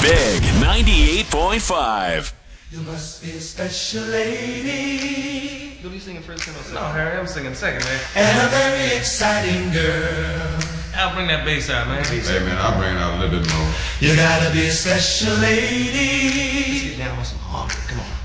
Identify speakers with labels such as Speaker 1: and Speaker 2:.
Speaker 1: Big 98.5.
Speaker 2: You must be a special lady.
Speaker 3: You'll be singing first and no, Harry, I'm singing second, man.
Speaker 2: And a very exciting girl.
Speaker 3: I'll bring that bass out, man.
Speaker 4: Hey, man, I'll bring it out a little bit more.
Speaker 2: You gotta be a special lady.
Speaker 3: Let's get down with some harmony. Come on.